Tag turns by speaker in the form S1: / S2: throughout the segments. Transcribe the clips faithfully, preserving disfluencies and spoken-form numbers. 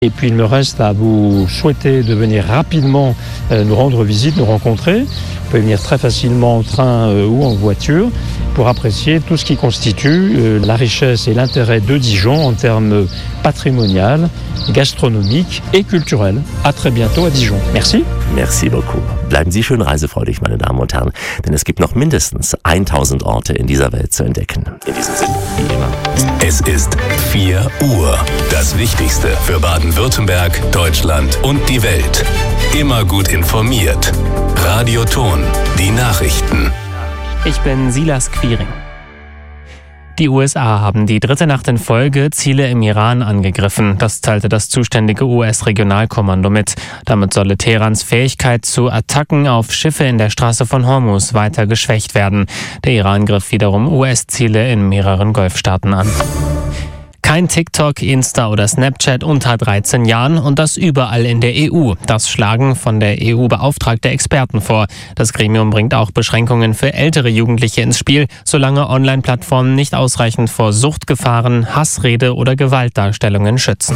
S1: Et puis il me reste à vous souhaiter de venir rapidement euh, nous rendre visite, nous rencontrer. Vous pouvez venir très facilement en train euh, ou en voiture pour apprécier tout ce qui constitue euh, la richesse et l'intérêt de Dijon en termes patrimonial, gastronomique et culturel. À très bientôt à Dijon. Merci.
S2: Merci beaucoup. Bleiben Sie schön reisefreudig, meine Damen und Herren, denn es gibt noch mindestens tausend Orte in dieser Welt zu entdecken. In diesem Sinne, wie immer.
S3: Es ist vier Uhr. Das Wichtigste für Baden-Württemberg, Deutschland und die Welt. Immer gut informiert. Radio Ton, die Nachrichten.
S4: Ich bin Silas Quiring. Die U S A haben die dritte Nacht in Folge Ziele im Iran angegriffen. Das teilte das zuständige U S-Regionalkommando mit. Damit solle Teherans Fähigkeit zu Attacken auf Schiffe in der Straße von Hormuz weiter geschwächt werden. Der Iran griff wiederum U S-Ziele in mehreren Golfstaaten an. Kein TikTok, Insta oder Snapchat unter dreizehn Jahren und das überall in der E U. Das schlagen von der E U-beauftragte Experten vor. Das Gremium bringt auch Beschränkungen für ältere Jugendliche ins Spiel, solange Online-Plattformen nicht ausreichend vor Suchtgefahren, Hassrede oder Gewaltdarstellungen schützen.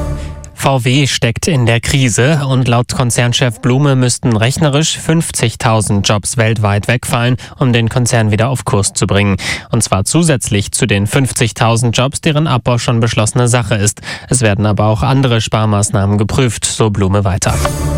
S4: V W steckt in der Krise und laut Konzernchef Blume müssten rechnerisch fünfzigtausend Jobs weltweit wegfallen, um den Konzern wieder auf Kurs zu bringen. Und zwar zusätzlich zu den fünfzigtausend Jobs, deren Abbau schon beschlossene Sache ist. Es werden aber auch andere Sparmaßnahmen geprüft, so Blume weiter.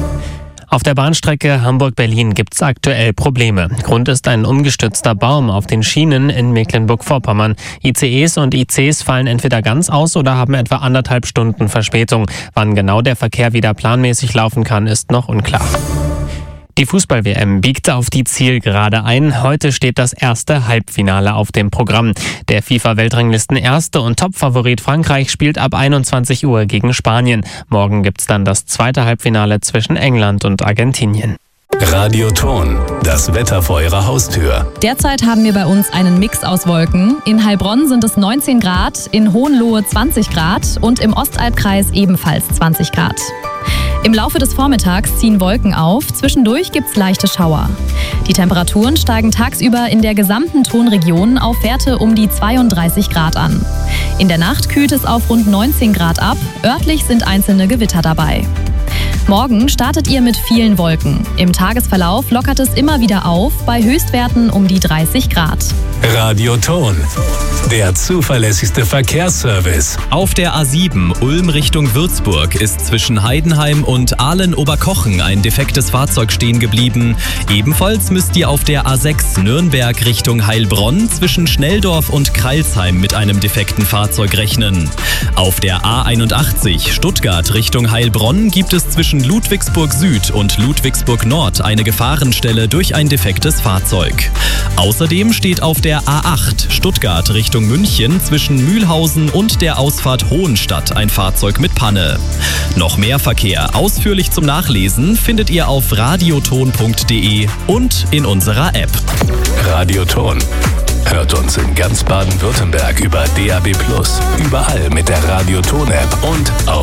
S4: Auf der Bahnstrecke Hamburg-Berlin gibt's aktuell Probleme. Grund ist ein umgestürzter Baum auf den Schienen in Mecklenburg-Vorpommern. I C Es und I Cs fallen entweder ganz aus oder haben etwa anderthalb Stunden Verspätung. Wann genau der Verkehr wieder planmäßig laufen kann, ist noch unklar. Die Fußball-W M biegt auf die Zielgerade ein. Heute steht das erste Halbfinale auf dem Programm. Der FIFA-Weltranglisten-Erste und Topfavorit Frankreich spielt ab einundzwanzig Uhr gegen Spanien. Morgen gibt's dann das zweite Halbfinale zwischen England und Argentinien.
S3: Radio Ton, das Wetter vor Ihrer Haustür.
S5: Derzeit haben wir bei uns einen Mix aus Wolken. In Heilbronn sind es neunzehn Grad, in Hohenlohe zwanzig Grad und im Ostalbkreis ebenfalls zwanzig Grad. Im Laufe des Vormittags ziehen Wolken auf, zwischendurch gibt's leichte Schauer. Die Temperaturen steigen tagsüber in der gesamten Tonregion auf Werte um die zweiunddreißig Grad an. In der Nacht kühlt es auf rund neunzehn Grad ab, örtlich sind einzelne Gewitter dabei. Morgen startet ihr mit vielen Wolken. Im Tagesverlauf lockert es immer wieder auf, bei Höchstwerten um die dreißig Grad.
S3: Radio Ton, der zuverlässigste Verkehrsservice.
S6: Auf der A sieben Ulm Richtung Würzburg ist zwischen Heidenheim und Ahlen-Oberkochen ein defektes Fahrzeug stehen geblieben. Ebenfalls müsst ihr auf der A sechs Nürnberg Richtung Heilbronn zwischen Schnelldorf und Kreilsheim mit einem defekten Fahrzeug rechnen. Auf der A einundachtzig Stuttgart Richtung Heilbronn gibt es zwischen Ludwigsburg Süd und Ludwigsburg Nord eine Gefahrenstelle durch ein defektes Fahrzeug. Außerdem steht auf der A acht Stuttgart Richtung München zwischen Mühlhausen und der Ausfahrt Hohenstadt ein Fahrzeug mit Panne. Noch mehr Verkehr ausführlich zum Nachlesen findet ihr auf radioton punkt de und in unserer App.
S3: Radio Ton. Hört uns in ganz Baden-Württemberg über D A B plus, überall mit der Radio Ton App und auf